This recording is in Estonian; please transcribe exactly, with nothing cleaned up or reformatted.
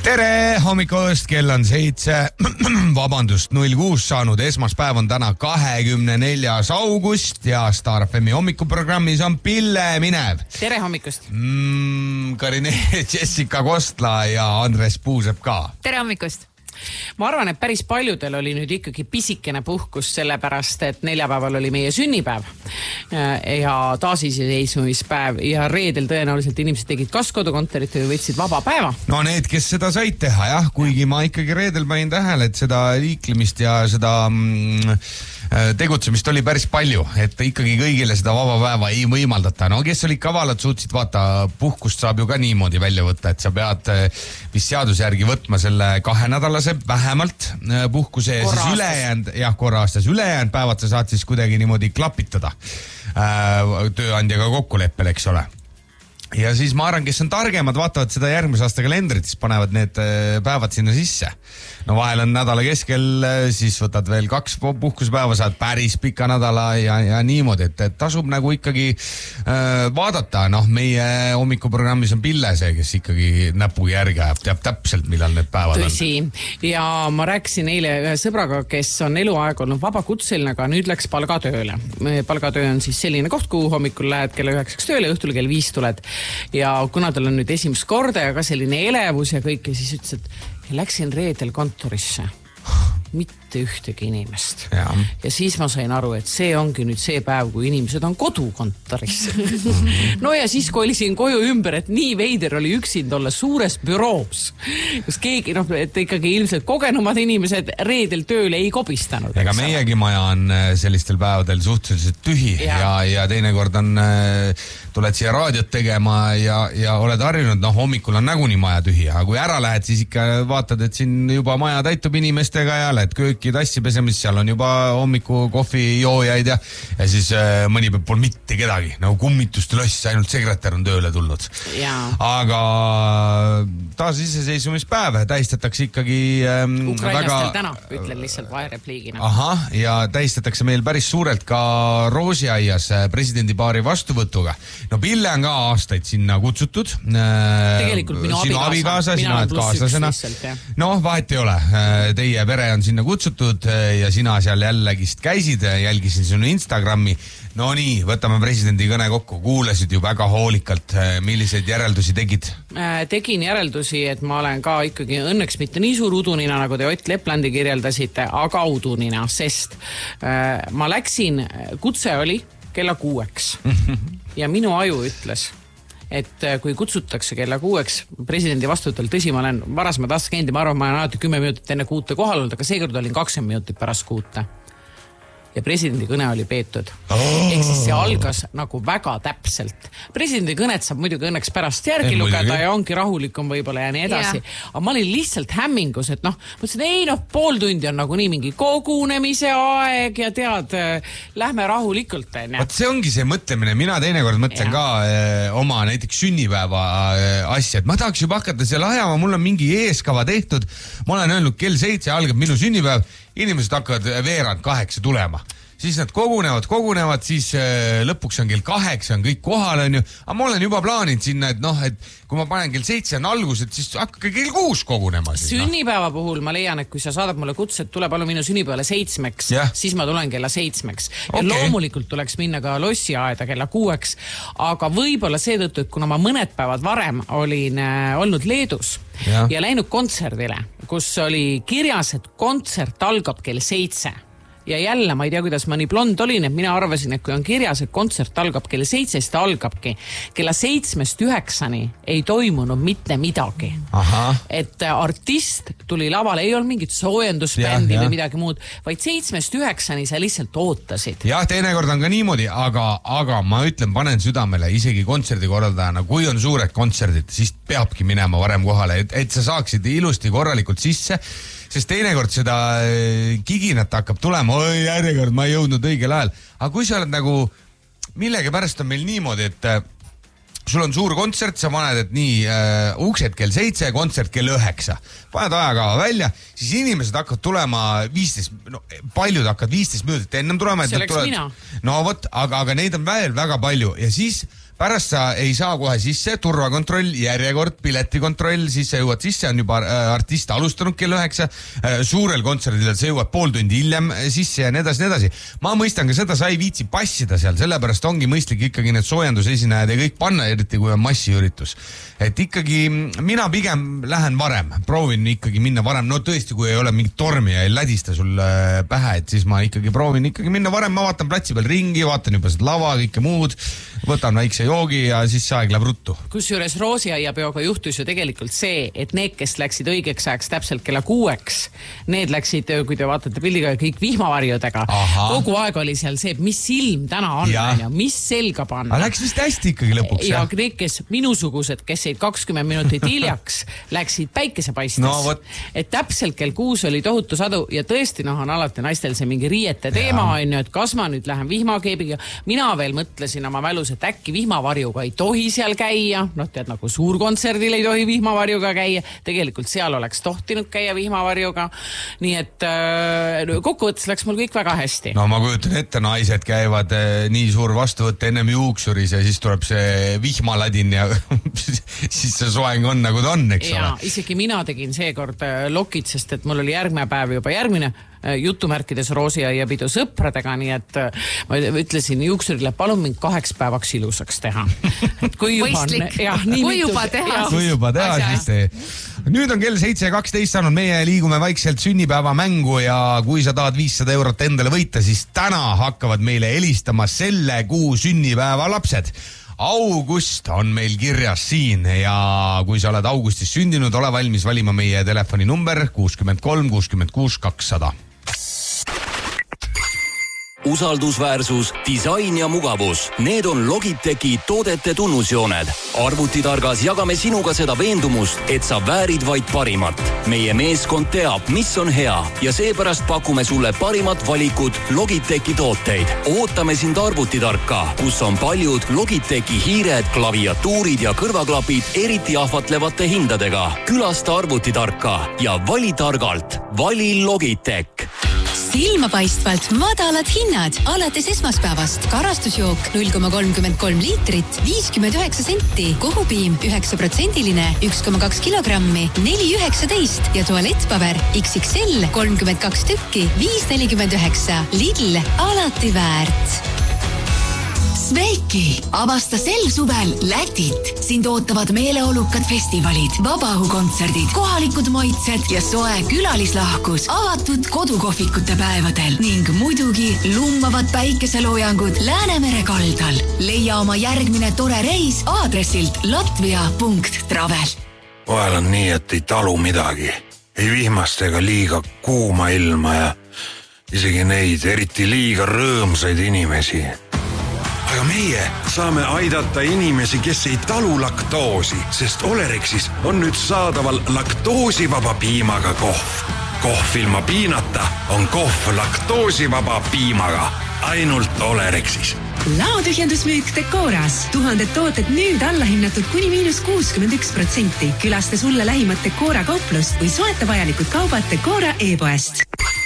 Tere hommikust, kell on seitse, vabandust, null kuus saanud, esmaspäev on täna kahekümne neljas august ja Star F M-i hommikuprogrammis on Pille Minev. Tere hommikust. Mm, Karine, Jessica Kostla ja Andres Puusepp ka. Tere hommikust. Ma arvan, et päris paljudel oli nüüd ikkagi pisikene puhkus sellepärast, et neljapäeval oli meie sünnipäev ja taasiseseisvumispäev ja reedel tõenäoliselt inimesed tegid kas kodukontorit või võtsid vaba päeva. No need, kes seda said teha, jah, kuigi ma ikkagi reedel panin tähele, et seda liiklemist ja seda mm, tegutsemist oli päris palju, et ikkagi kõigile seda vaba päeva ei võimaldata. No kes olid kavalad, suutsid vaata, puhkust saab ju ka niimoodi välja võtta, et sa pead mis seaduse järgi võtma selle kahe nädalase vähemalt puhkuse ja siis ülejäänud, jah, korra aastas ülejäänud päevad sa saad siis kuidagi niimoodi klapitada äh, tööandjaga kokkuleppel, eks ole. Ja siis ma arvan, kes on targemad, vaatavad seda järgmise aasta kalendrit, siis panevad need päevad sinna sisse. No vahel on nädala keskel, siis võtad veel kaks puhkuspäeva, saad päris pika nädala ja, ja niimoodi, et, et tasub nagu ikkagi äh, vaadata. Noh, meie hommikuprogrammis on Pille see, kes ikkagi näpu järge ajab, teab täpselt, millal need päevad Tõsi. on. Ja ma rääkisin eile ühe sõbraga, kes on eluaeg olnud vabakutseline, aga nüüd läks palgatööle. Palgatöö on siis selline koht, kuhu hommikul lähed kella üheksaks tööle, õhtul kell viis tuled. Ja kuna tal on nüüd esimest korda ja ka selline elevus ja kõik, ja siis ütles, et läksin reedel kontorisse. Mitte ühtegi inimest. Ja. ja siis ma sain aru, et see ongi nüüd see päev, kui inimesed on kodukontoris. No ja siis kolisin koju ümber, et nii veider oli üksinda olla suures büroos, kus keegi, noh, et ikkagi ilmselt kogenumad inimesed reedel tööle ei kobistanud. Ega meiegi maja on sellistel päevadel suhteliselt tühi ja, ja, ja teinekord on, tuled siia raadiot tegema ja, ja oled harjunud, noh, hommikul on näguni maja tühi, aga kui ära lähed, siis ikka vaatad, et siin juba maja täitub inimestega ja lähed kööki tassi pesemis, seal on juba hommiku kohvi joojaid ja, ja siis äh, mõni päev pole mitte kedagi, nagu kummituste loss, ainult sekretär on tööle tulnud. Ja. Aga taasiseseisvumispäev tähistatakse ikkagi ähm, Ukrainastel väga... täna, ütlen lihtsalt vaherepliigina. Aha, ja tähistatakse meil päris suurelt ka Roosiaias presidendipaari vastuvõtuga. No Pille on ka aastaid sinna kutsutud. Tegelikult minu sinu abikaasa, sina oled kaaslasena. No vahet ei ole, teie pere on sinna kutsutud ja sina seal jällegist käisid, jälgisin sinu Instagrami. No nii, võtame presidendi kõne kokku, kuulasid ju väga hoolikalt, milliseid järeldusi tegid? Tegin järeldusi, et ma olen ka ikkagi õnneks mitte nii suur udunina, nagu te Ott Leplandi kirjeldasite, aga udunina, sest ma läksin, kutse oli kella kuueks ja minu aju ütles, et kui kutsutakse kella kuueks presidendi vastuvõtul, tõsi, ma olen varasemad aastas käinud, ma arvan, ma olen alati kümme minutit enne kuute kohal olnud, aga seekord olin kakskümmend minutit pärast kuute. Ja presidendi kõne oli peetud. Oh. Ehk siis see algas nagu väga täpselt. Presidendi kõnet saab muidugi õnneks pärast järgi ei, lugeda muidugi. Ja ongi rahulikum võib-olla ja nii edasi. Yeah. Aga ma olin lihtsalt hämmingus, et noh, mõtlesin, ei noh, pool tundi on nagu nii mingi kogunemise aeg ja tead, lähme rahulikult. Vaat see ongi see mõtlemine, mina teinekord mõtlen ja. ka eh, oma näiteks sünnipäeva eh, asja, et ma tahaks juba hakata seal ajama, mul on mingi eeskava tehtud, ma olen öelnud, kell seitse algab minu sünnipäev, inimesed hakkavad veerand kaheksa tulema. Siis nad kogunevad, kogunevad, siis äh, lõpuks on kell kaheksa, on kõik kohal, on ju. Aga ma olen juba plaaninud sinna, et noh, et kui ma panen kell seitse on algus, et siis hakkage kell kuus kogunema. Siis, sünnipäeva no. puhul ma leian, et kui sa saadad mulle kutse, et tule palun minu sünnipäevale seitsmeks, yeah. siis ma tulen kella seitsmeks. Ja okay. loomulikult tuleks minna ka lossiaeda kella kuueks, aga võib-olla seetõttu, et kuna ma mõned päevad varem olin äh, olnud Leedus yeah. ja läinud kontserdile, kus oli kirjas, et kontsert algab kell seitse. Ja jälle, ma ei tea, kuidas ma nii blond olin, et mina arvasin, et kui on kirjas, et kontsert algab kella seitse, siis ta algabki. Kella seitsmest üheksani ei toimunud mitte midagi. Aha. Et artist tuli lavale, ei olnud mingit soojendusbändi ja, või midagi muud, vaid seitsmest üheksani sa lihtsalt ootasid. Jah, teinekord on ka niimoodi, aga, aga ma ütlen, panen südamele isegi kontserdikorraldajana, kui on suured kontserdid, siis peabki minema varem kohale, et, et sa saaksid ilusti korralikult sisse, sest teinekord seda kiginat hakkab tulema, oi järjekord, ma ei jõudnud õigel ajal. Aga kui sa oled nagu, millegi pärast on meil niimoodi, et äh, sul on suur kontsert, sa paned, et nii äh, uksed kell seitse, kontsert kell üheksa. Paned ajakava välja, siis inimesed hakkavad tulema viisteist, no paljud hakkavad viisteist minutit ennem tulema. See oleks mina. No vot, aga, aga neid on veel väga palju ja siis pärast sa ei saa kohe sisse, turvakontroll, järjekord, piletikontroll, siis sa jõuad sisse, on juba artist alustanud kell üheksa, suurel kontserdil sa jõuad pool tundi hiljem sisse ja nii edasi, nii edasi. Ma mõistan ka seda, sa ei viitsi passida seal, sellepärast ongi mõistlik ikkagi need soojendusesinejad ja kõik panna, eriti kui on massiüritus. Et ikkagi mina pigem lähen varem, proovin ikkagi minna varem, no tõesti, kui ei ole mingit tormi ja ei lädista sul pähe, et siis ma ikkagi proovin ikkagi minna varem, ma vaatan platsi peal ringi, vaatan juba seda lava, kõike muud, võtan väikse joogi ja siis see aeg läheb ruttu. Kusjuures Roosiaiapeoga juhtus ju tegelikult see, et need, kes läksid õigeks ajaks täpselt kella kuueks, need läksid, kui te vaatate pildiga, kõik vihmavarjudega. Aha. Kogu aeg oli seal see, mis silm täna on, ja. Mis selga panna. Aga läks vist hästi ikkagi lõpuks. Ja need, kes minusugused, kes jäid kakskümmend minutit hiljaks, läksid päikesepaistes. No, võt. Et täpselt kell kuus oli tohutu sadu ja tõesti, noh, on alati naistel see mingi riiete teema, on ju, et kas ma nüüd lähen vihmakeebiga. Mina veel mõtlesin oma mälus, et äkki vihmavarjuga ei tohi seal käia, noh, tead, nagu suurkontserdil ei tohi vihmavarjuga käia, tegelikult seal oleks tohtinud käia vihmavarjuga, nii et äh, kokkuvõttes läks mul kõik väga hästi. No ma kujutan ette, naised käivad äh, nii suur vastuvõtte ennem juuksuris ja siis tuleb see vihmaladin ja siis see soeng on nagu ta on, eks ja, ole. Isegi mina tegin seekord lokid, sest et mul oli järgmine päev juba järgmine jutumärkides Roosiaiapidu sõpradega, nii et ma ütlesin juuksurile, palun mind kaheks päevaks ilusaks teha. Kui juba, jah, nii kui juba teha, kui juba teha siis tee. Nüüd on kell seitse kaksteist saanud, meie liigume vaikselt sünnipäeva mängu ja kui sa tahad viissada eurot endale võita, siis täna hakkavad meile helistama selle kuu sünnipäeva lapsed. August on meil kirjas siin ja kui sa oled augustis sündinud, ole valmis valima meie telefoninumber kuuskümmend kolm kuuskümmend kuus kakssada. Usaldusväärsus, disain ja mugavus. Need on Logitechi toodete tunnusjooned. Arvutitargas jagame sinuga seda veendumust, et sa väärid vaid parimat. Meie meeskond teab, mis on hea ja seepärast pakume sulle parimat valikut Logitechi tooteid. Ootame sind Arvutitarka, kus on paljud Logitechi hiired, klaviatuurid ja kõrvaklapid eriti ahvatlevate hindadega. Külasta Arvutitarka ja vali targalt. Vali Logitech. Silmapaistvalt madalad hinnad alates esmaspäevast. Karastusjook null koma kolmkümmend kolm liitrit, viiskümmend üheksa senti. Kohupiim üheksa protsendiline, üks koma kaks kilogrammi, neli üheksateist ja tualettpaber X X L kolmkümmend kaks tükki, viis nelikümmend üheksa. Lidl, alati väärt. Sveiki, avasta sel suvel Lätit. Sind ootavad meeleolukad festivalid, vabahukontserdid, kohalikud maitsed ja soe külalislahkus avatud kodukohvikute päevadel ning muidugi lummavad päikeseloojangud Läänemere kaldal. Leia oma järgmine tore reis aadressilt latvia punkt travel. Vahel on nii, et ei talu midagi. Ei vihmast ega liiga kuuma ilma ja isegi neid eriti liiga rõõmsaid inimesi. Aga meie saame aidata inimesi, kes ei talu laktoosi, sest Olerexis on nüüd saadaval laktoosivaba piimaga kohv. Kohv ilma piinata on kohv laktoosivaba piimaga. Ainult Olerexis. Laotühjendusmüük Decoras. Tuhanded tooted nüüd allahinnatud kuni miinus kuuskümmend üks protsenti. Külasta sulle lähimat Decora kauplust või soeta vajalikud kaubad Decora e-poest.